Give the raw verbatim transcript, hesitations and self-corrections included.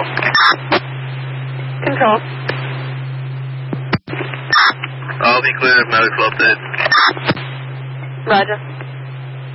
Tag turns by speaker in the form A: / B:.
A: control.
B: Control.
A: I'll be clear of medical update.
B: Roger.